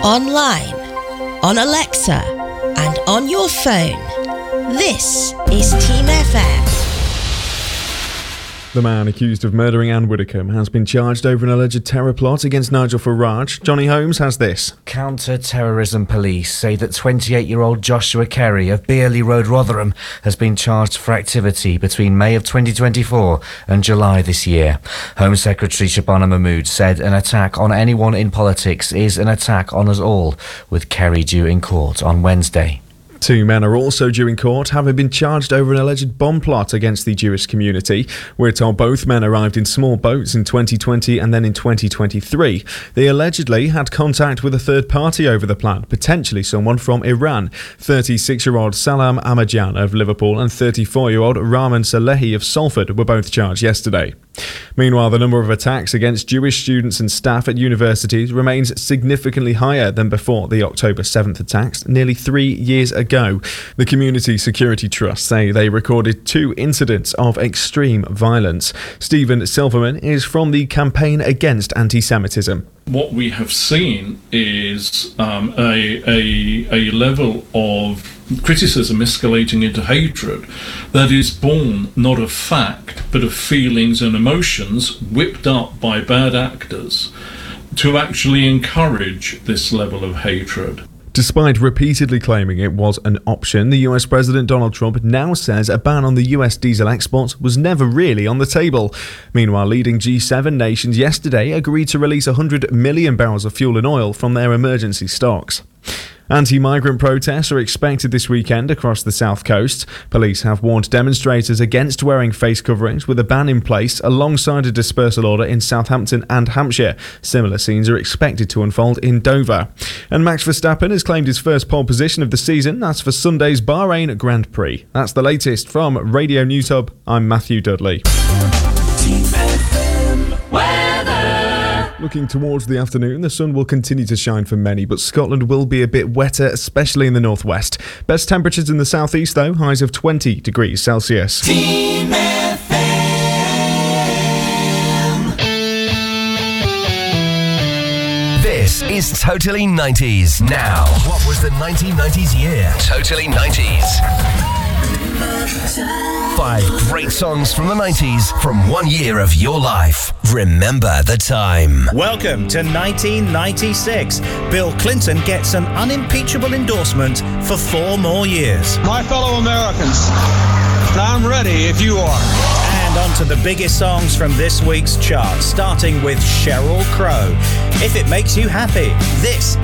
online, on Alexa, and on your phone. This is Team FM. The man accused of murdering Anne Widdecombe has been charged over an alleged terror plot against Nigel Farage. Johnny Holmes has this. Counter-terrorism police say that 28-year-old Joshua Kerry of Beerley Road, Rotherham, has been charged for activity between May of 2024 and July this year. Home Secretary Shabana Mahmood said an attack on anyone in politics is an attack on us all, with Kerry due in court on Wednesday. 2 men are also due in court, having been charged over an alleged bomb plot against the Jewish community. We're told both men arrived in small boats in 2020 and then in 2023. They allegedly had contact with a third party over the plan, potentially someone from Iran. 36-year-old Salam Ahmadjan of Liverpool and 34-year-old Rahman Salehi of Salford were both charged yesterday. Meanwhile, the number of attacks against Jewish students and staff at universities remains significantly higher than before the October 7th attacks, nearly 3 years ago. The Community Security Trust say they recorded 2 incidents of extreme violence. Stephen Silverman is from the Campaign Against Anti-Semitism. What we have seen is a level of criticism escalating into hatred that is born not of fact but of feelings and emotions whipped up by bad actors to actually encourage this level of hatred. Despite repeatedly claiming it was an option, the US President Donald Trump now says a ban on the US diesel exports was never really on the table. Meanwhile, leading G7 nations yesterday agreed to release 100 million barrels of fuel and oil from their emergency stocks. Anti-migrant protests are expected this weekend across the south coast. Police have warned demonstrators against wearing face coverings, with a ban in place alongside a dispersal order in Southampton and Hampshire. Similar scenes are expected to unfold in Dover. And Max Verstappen has claimed his first pole position of the season. That's for Sunday's Bahrain Grand Prix. That's the latest from Radio News Hub. I'm Matthew Dudley. Looking towards the afternoon, the sun will continue to shine for many, but Scotland will be a bit wetter, especially in the northwest. Best temperatures in the southeast, though, highs of 20 degrees Celsius. Team FM. This is Totally 90s. Now, what was the 1990s year? Totally 90s. 5 great songs from the 90s from 1 year of your life. Remember the time. Welcome to 1996. Bill Clinton gets an unimpeachable endorsement for 4 more years. My fellow Americans, I'm ready if you are. And on to the biggest songs from this week's chart, starting with Sheryl Crow. If It Makes You Happy. This